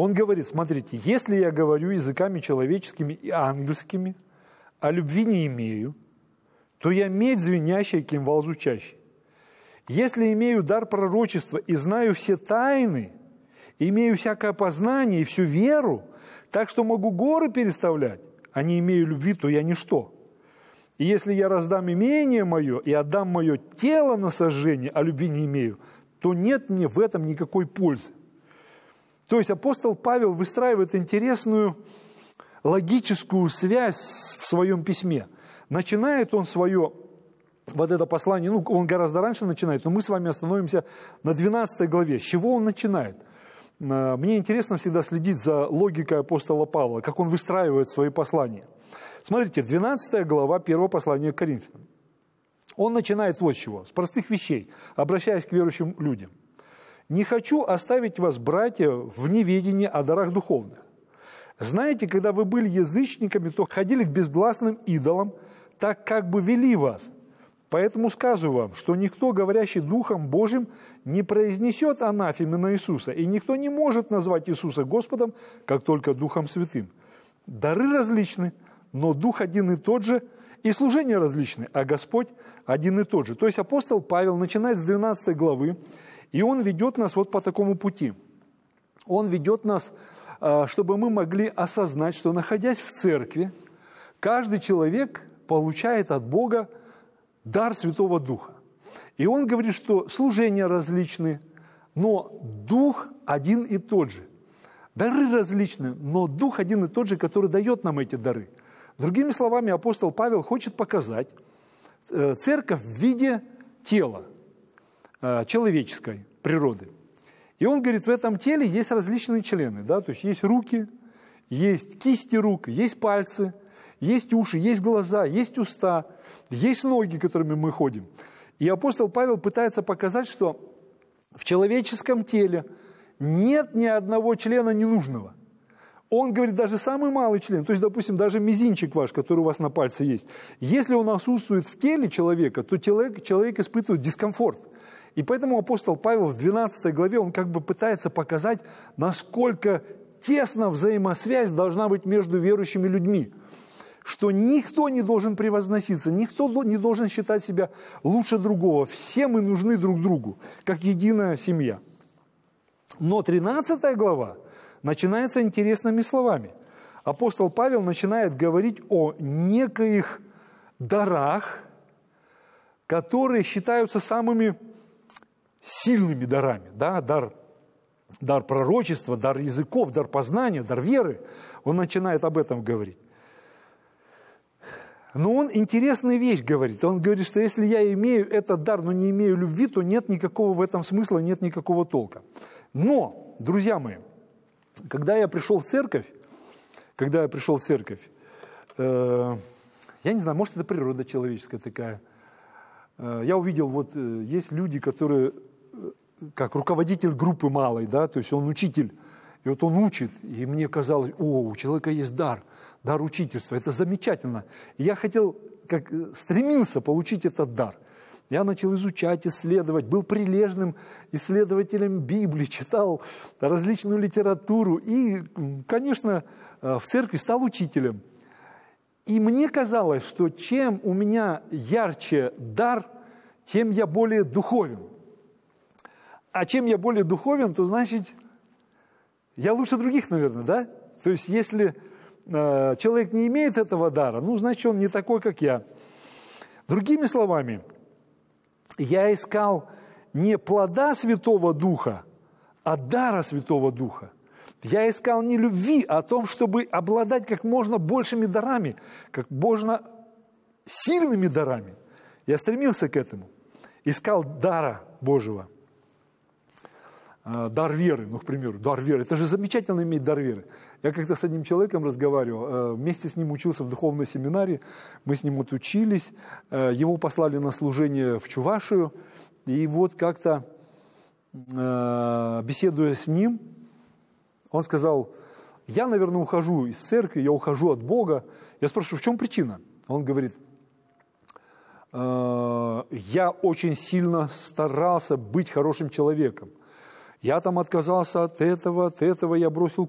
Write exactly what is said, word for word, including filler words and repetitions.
Он говорит, смотрите, если я говорю языками человеческими и ангельскими, а любви не имею, то я медь звенящая, кимвал звучащий. Если имею дар пророчества и знаю все тайны, имею всякое познание и всю веру, так что могу горы переставлять, а не имею любви, то я ничто. И если я раздам имение мое и отдам мое тело на сожжение, а любви не имею, то нет мне в этом никакой пользы. То есть апостол Павел выстраивает интересную логическую связь в своем письме. Начинает он свое, вот это послание, ну, он гораздо раньше начинает, но мы с вами остановимся на двенадцатой главе. С чего он начинает? Мне интересно всегда следить за логикой апостола Павла, как он выстраивает свои послания. Смотрите, двенадцатая глава первого послания к Коринфянам. Он начинает вот с чего, с простых вещей, обращаясь к верующим людям. «Не хочу оставить вас, братья, в неведении о дарах духовных. Знаете, когда вы были язычниками, то ходили к безгласным идолам, так как бы вели вас. Поэтому сказываю вам, что никто, говорящий Духом Божьим, не произнесет анафемы на Иисуса, и никто не может назвать Иисуса Господом, как только Духом Святым. Дары различны, но Дух один и тот же, и служения различны, а Господь один и тот же». То есть апостол Павел начинает с двенадцатой главы, и он ведет нас вот по такому пути. Он ведет нас, чтобы мы могли осознать, что, находясь в церкви, каждый человек получает от Бога дар Святого Духа. И он говорит, что служения различны, но Дух один и тот же. Дары различны, но Дух один и тот же, который дает нам эти дары. Другими словами, апостол Павел хочет показать церковь в виде тела человеческой природы. И он говорит, в этом теле есть различные члены, да, то есть есть руки, есть кисти рук, есть пальцы, есть уши, есть глаза, есть уста, есть ноги, которыми мы ходим. И апостол Павел пытается показать, что в человеческом теле нет ни одного члена ненужного. Он говорит, даже самый малый член, то есть, допустим, даже мизинчик ваш, который у вас на пальце есть, если он отсутствует в теле человека, то человек, человек испытывает дискомфорт. И поэтому апостол Павел в двенадцатой главе, он как бы пытается показать, насколько тесно взаимосвязь должна быть между верующими людьми. Что никто не должен превозноситься, никто не должен считать себя лучше другого. Все мы нужны друг другу, как единая семья. Но тринадцатая глава начинается интересными словами. Апостол Павел начинает говорить о некоих дарах, которые считаются самыми сильными дарами. Да? Дар, дар пророчества, дар языков, дар познания, дар веры. Он начинает об этом говорить. Но он интересную вещь говорит. Он говорит, что если я имею этот дар, но не имею любви, то нет никакого в этом смысла, нет никакого толка. Но, друзья мои, когда я пришел в церковь, когда я пришел в церковь, э, я не знаю, может, это природа человеческая такая. Э, я увидел, вот э, есть люди, которые, э, как руководитель группы малой, да, то есть он учитель, и вот он учит, и мне казалось, о, у человека есть дар. Дар учительства. Это замечательно. И я хотел, как стремился получить этот дар. Я начал изучать, исследовать, был прилежным исследователем Библии, читал различную литературу и, конечно, в церкви стал учителем. И мне казалось, что чем у меня ярче дар, тем я более духовен. А чем я более духовен, то значит, я лучше других, наверное, да? То есть, если человек не имеет этого дара, ну, значит, он не такой, как я. Другими словами, я искал не плода Святого Духа, а дара Святого Духа. Я искал не любви, а о том, чтобы обладать как можно большими дарами, как можно сильными дарами. Я стремился к этому. Искал дара Божьего. Дар веры, ну, к примеру, дар веры. Это же замечательно иметь дар веры. Я как-то с одним человеком разговаривал, вместе с ним учился в духовной семинарии, мы с ним отучились, его послали на служение в Чувашию, и вот как-то, беседуя с ним, он сказал, я, наверное, ухожу из церкви, я ухожу от Бога. Я спрашиваю, в чем причина? Он говорит, я очень сильно старался быть хорошим человеком. Я там отказался от этого, от этого, я бросил